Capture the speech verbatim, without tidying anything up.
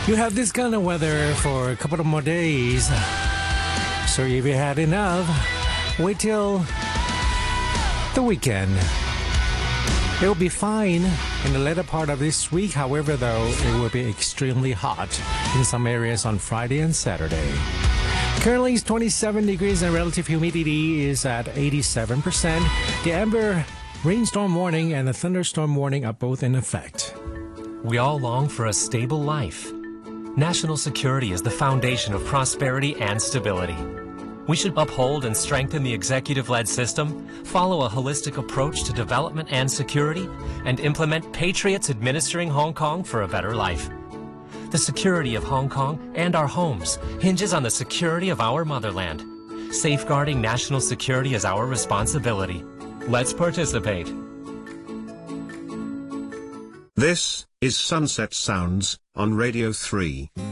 You have this kind of weather for a couple of more days. So if you had enough, wait till the weekend. It will be fine in the later part of this week. However, though, it will be extremely hot in some areas on Friday and Saturday. Currently, it's twenty-seven degrees and relative humidity is at eighty-seven percent. The Amber rainstorm warning and the thunderstorm warning are both in effect. We all long for a stable life. National security is the foundation of prosperity and stability. We should uphold and strengthen the executive-led system, follow a holistic approach to development and security, and implement patriots administering Hong Kong for a better life. The security of Hong Kong and our homes hinges on the security of our motherland. Safeguarding national security is our responsibility. Let's participate. This is Sunset Sounds on Radio three.